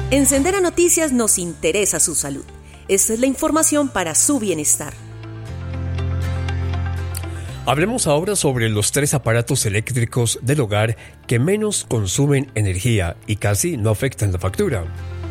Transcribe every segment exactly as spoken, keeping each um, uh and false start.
En Sendera Noticias nos interesa su salud. Esta es la información para su bienestar. Hablemos ahora sobre los tres aparatos eléctricos del hogar que menos consumen energía y casi no afectan la factura.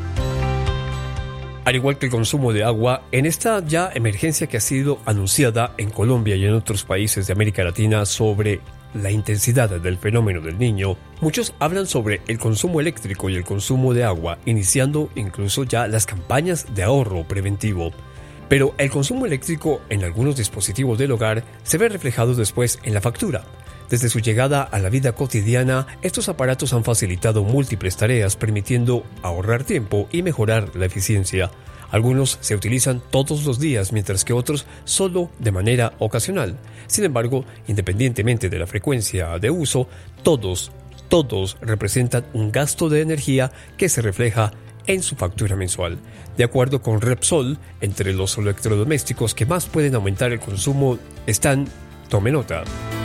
Al igual que el consumo de agua, en esta ya emergencia que ha sido anunciada en Colombia y en otros países de América Latina sobre la intensidad del fenómeno del Niño, muchos hablan sobre el consumo eléctrico y el consumo de agua, iniciando incluso ya las campañas de ahorro preventivo. Pero el consumo eléctrico en algunos dispositivos del hogar se ve reflejado después en la factura. Desde su llegada a la vida cotidiana, estos aparatos han facilitado múltiples tareas, permitiendo ahorrar tiempo y mejorar la eficiencia. Algunos se utilizan todos los días, mientras que otros solo de manera ocasional. Sin embargo, independientemente de la frecuencia de uso, todos, todos representan un gasto de energía que se refleja en su factura mensual. De acuerdo con Repsol, entre los electrodomésticos que más pueden aumentar el consumo están, tome nota,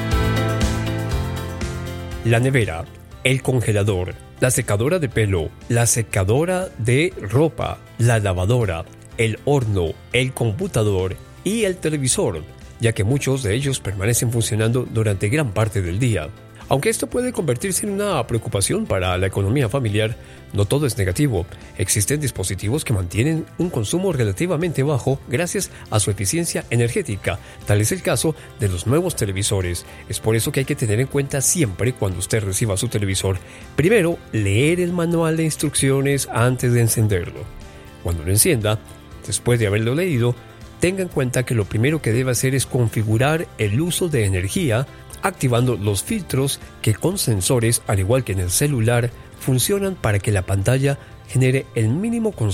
la nevera, el congelador, la secadora de pelo, la secadora de ropa, la lavadora, el horno, el computador y el televisor, ya que muchos de ellos permanecen funcionando durante gran parte del día. Aunque esto puede convertirse en una preocupación para la economía familiar, no todo es negativo. Existen dispositivos que mantienen un consumo relativamente bajo gracias a su eficiencia energética. Tal es el caso de los nuevos televisores. Es por eso que hay que tener en cuenta siempre cuando usted reciba su televisor, primero, leer el manual de instrucciones antes de encenderlo. Cuando lo encienda, después de haberlo leído, tenga en cuenta que lo primero que debe hacer es configurar el uso de energía, activando los filtros que con sensores, al igual que en el celular, funcionan para que la pantalla genere el mínimo consumo